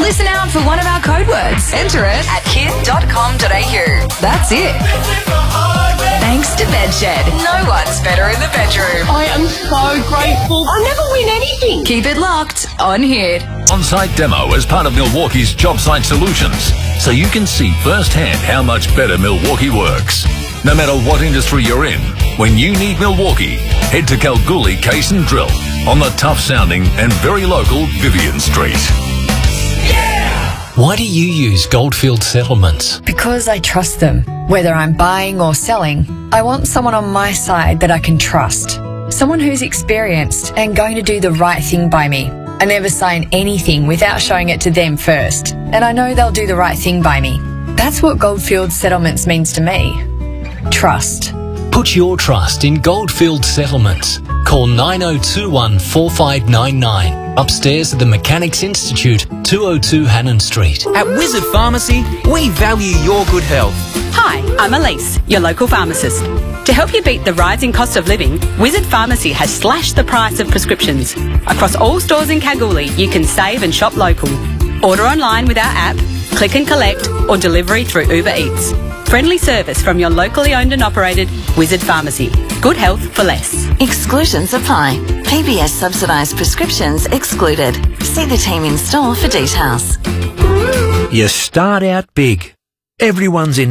Listen out for one of our code words. Enter it at kid.com.au. That's it. Thanks to Bedshed. No one's better in the bedroom. I am so grateful. I never win anything. Keep it locked on Hit. On-site demo as part of Milwaukee's Job Site Solutions, so you can see firsthand how much better Milwaukee works. No matter what industry you're in, when you need Milwaukee, head to Kalgoorlie Case and Drill on the tough-sounding and very local Vivian Street. Why do you use Goldfield Settlements? Because I trust them. Whether I'm buying or selling, I want someone on my side that I can trust. Someone who's experienced and going to do the right thing by me. I never sign anything without showing it to them first, and I know they'll do the right thing by me. That's what Goldfield Settlements means to me. Trust. Put your trust in Goldfield Settlements. Call 9021 4599. Upstairs at the Mechanics Institute, 202 Hannon Street. At Wizard Pharmacy, we value your good health. Hi, I'm Elise, your local pharmacist. To help you beat the rising cost of living, Wizard Pharmacy has slashed the price of prescriptions. Across all stores in Kalgoorlie, you can save and shop local. Order online with our app, click and collect, or delivery through Uber Eats. Friendly service from your locally owned and operated Wizard Pharmacy. Good health for less. Exclusions apply. PBS subsidised prescriptions excluded. See the team in store for details. You start out big. Everyone's in